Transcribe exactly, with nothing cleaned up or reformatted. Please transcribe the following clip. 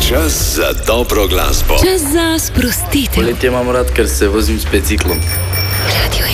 Čas za dobro glasbo. Čas za sprostitev. Poletje imam rad, ker se vozim s biciklom. Radio